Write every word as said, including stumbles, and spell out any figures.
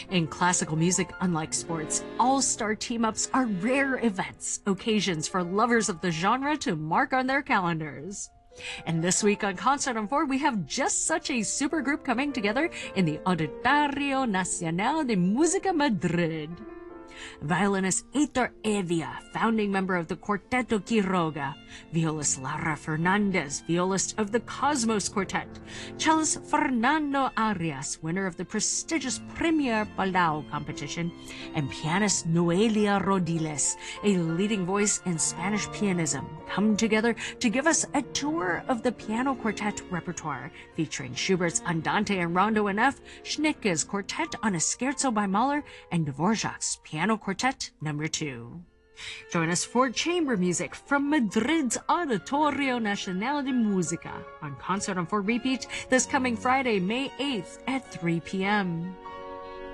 In classical music, unlike sports, all-star team-ups are rare events, occasions for lovers of the genre to mark on their calendars. And this week on Concert on Four, we have just such a supergroup coming together in the Auditorio Nacional de Música Madrid. Violinist Heitor Evia, founding member of the Quarteto Quiroga. Violist Lara Fernandez, violist of the Cosmos Quartet. Cellist Fernando Arias, winner of the prestigious Premier Palau competition. And pianist Noelia Rodiles, a leading voice in Spanish pianism, come together to give us a tour of the piano quartet repertoire, featuring Schubert's Andante and Rondo in F, Schnittke's Quartet on a Scherzo by Mahler, and Dvorak's Piano Quartet number two. Join us for chamber music from Madrid's Auditorio Nacional de Música on Concert on Four Repeat this coming Friday, May eighth at three p m